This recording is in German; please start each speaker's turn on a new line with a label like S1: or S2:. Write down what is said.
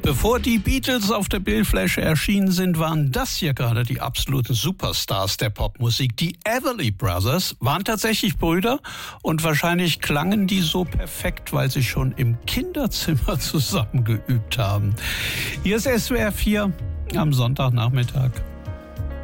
S1: Bevor die Beatles auf der Bildfläche erschienen sind, waren das hier gerade die absoluten Superstars der Popmusik. Die Everly Brothers waren tatsächlich Brüder und wahrscheinlich klangen die so perfekt, weil sie schon im Kinderzimmer zusammen geübt haben. Hier ist SWR 4 am Sonntagnachmittag.